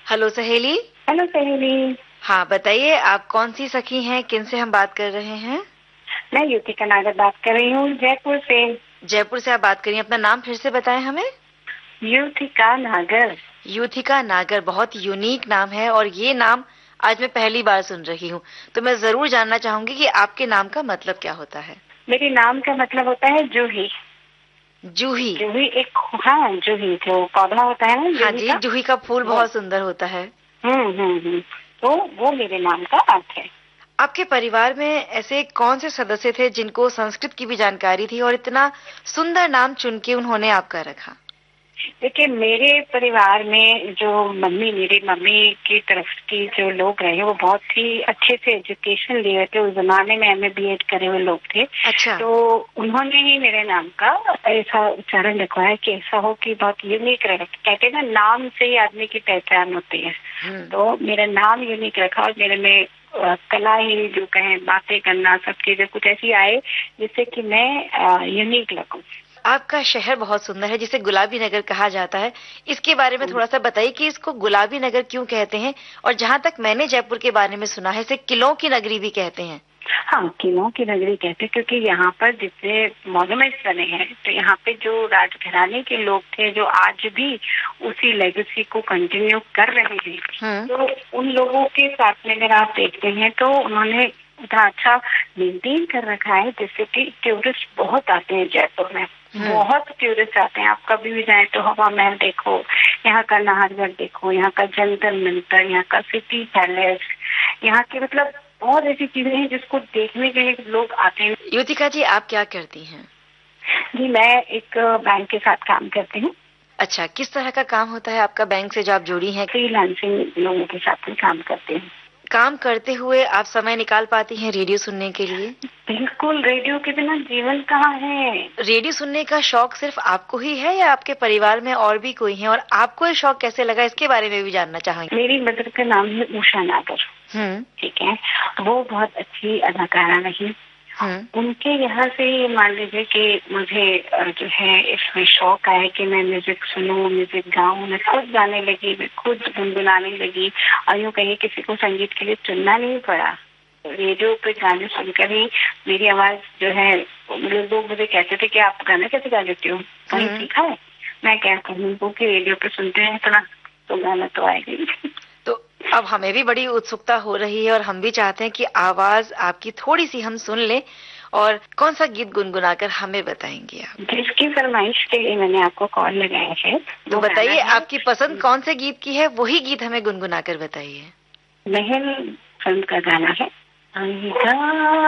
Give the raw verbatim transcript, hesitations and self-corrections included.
Hello सहेली। Hello सहेली। हाँ बताइए, आप कौन सी सखी हैं, किन से हम बात कर रहे हैं? मैं युतिका नागर बात कर रही हूँ जयपुर से। जयपुर से आप बात करिए, अपना नाम फिर से बताएं हमें। युतिका नागर। युथिका नागर, बहुत यूनिक नाम है और ये नाम आज मैं पहली बार सुन रही हूँ। तो मैं जरूर जानना चाहूंगी कि आपके नाम का मतलब क्या होता है। मेरे नाम का मतलब होता है जूही। जूही? जूही एक, हाँ जूही जो पौधा होता है ना हाँ जूही जी, का, जूही का फूल वो। बहुत सुंदर होता है। हम्म हम्म हम्म तो वो मेरे नाम का अर्थ है। आपके परिवार में ऐसे कौन से सदस्य थे जिनको संस्कृत की भी जानकारी थी और इतना सुंदर नाम चुन के उन्होंने आपका रखा? देखिए, मेरे परिवार में जो मम्मी मेरी मम्मी की तरफ की जो लोग रहे वो बहुत ही अच्छे से एजुकेशन लिए थे। उस जमाने में एम ए बी एड करे हुए लोग थे। अच्छा। तो उन्होंने ही मेरे नाम का ऐसा उच्चारण रखवाया कि ऐसा हो कि बहुत यूनिक रहे। कहते हैं ना, नाम से ही आदमी की पहचान होती है। तो मेरा नाम यूनिक रखा और मेरे में आ, कला ही जो कहें, बातें करना, सब चीजें कुछ ऐसी आए जिससे कि मैं यूनिक लगूं। आपका शहर बहुत सुंदर है, जिसे गुलाबी नगर कहा जाता है। इसके बारे में थोड़ा सा बताइए कि इसको गुलाबी नगर क्यों कहते हैं। और जहाँ तक मैंने जयपुर के बारे में सुना है, इसे किलों की नगरी भी कहते हैं। हाँ, किलों की नगरी कहते हैं क्योंकि यहाँ पर जितने मॉन्यूमेंट्स बने हैं, तो यहाँ पे जो राजघराने के लोग थे जो आज भी उसी लेगेसी को कंटिन्यू कर रहे हैं, तो उन लोगों के साथ में अगर आप देखते हैं तो उन्होंने इतना अच्छा मेंटेन कर रखा है जिससे कि टूरिस्ट बहुत आते हैं जयपुर में। बहुत टूरिस्ट आते हैं। आप कभी भी जाएं तो हवा महल देखो, यहाँ का नाहरगढ़ देखो, यहाँ का जंतर मंतर, यहाँ का सिटी पैलेस, यहाँ के मतलब बहुत ऐसी चीजें हैं जिसको देखने के लिए लोग आते हैं। युतिका जी, आप क्या करती हैं? जी, मैं एक बैंक के साथ काम करती हूँ। अच्छा, किस तरह का काम होता है आपका बैंक से जो आप जुड़ी हैं? फ्रीलांसिंग लोगों के साथ में काम करती हूँ। काम करते हुए आप समय निकाल पाती हैं रेडियो सुनने के लिए? बिल्कुल, रेडियो के बिना जीवन कहाँ है। रेडियो सुनने का शौक सिर्फ आपको ही है या आपके परिवार में और भी कोई है? और आपको ये शौक कैसे लगा, इसके बारे में भी जानना चाहेंगे। मेरी मदर का नाम है उषा नागर। ठीक है, वो बहुत अच्छी अदाकारा रही। उनके यहाँ से मान लीजिए कि मुझे जो है इसमें शौक आया कि मैं म्यूजिक सुनूं, म्यूजिक गाऊं। मैं खुद गाने लगी, मैं खुद गुनगुनाने लगी और यूँ कहीं किसी को संगीत के लिए चुनना नहीं पड़ा। रेडियो पे गाने सुनकर ही मेरी आवाज जो है, लोग मुझे कहते थे कि आप गाना कैसे गा लेती हो, कहीं सीखा है? मैं क्या कहूँ, वो कि रेडियो पे सुनते हैं इतना, तो गाना तो आएगा। तो अब हमें भी बड़ी उत्सुकता हो रही है और हम भी चाहते हैं कि आवाज आपकी थोड़ी सी हम सुन लें। और कौन सा गीत गुनगुनाकर हमें बताएंगे आप? जिसकी फरमाइश के लिए मैंने आपको कॉल लगाया है, तो बताइए आपकी पसंद कौन से गीत की है, वही गीत हमें गुनगुनाकर बताइए। महल फिल्म का गाना है।